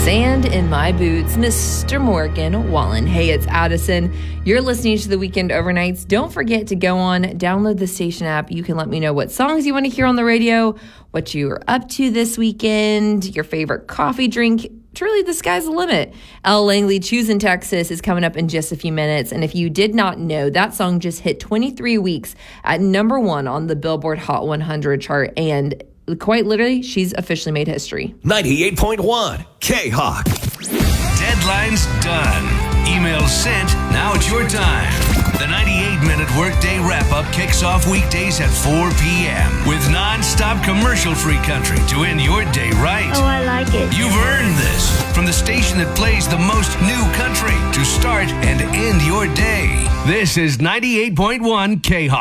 Sand in My Boots, Mr. Morgan Wallen. Hey, it's Addison. You're listening to the Weekend Overnights. Don't forget to go on, download the station app. You can let me know what songs you want to hear on the radio, what you are up to this weekend, your favorite coffee drink. Truly, the sky's the limit. Elle Langley, Choosing Texas, is coming up in just a few minutes. And if you did not know, that song just hit 23 weeks at number 1 on the Billboard Hot 100 chart. And quite literally, she's officially made history. 98.1 K-Hawk. Deadline's done. Emails sent. Now it's your time. The 98-minute workday wrap-up kicks off weekdays at 4 p.m. with non-stop commercial-free country to end your day right. Oh, I like it. You've earned this from the station that plays the most new country to start and end your day. This is 98.1 K-Hawk.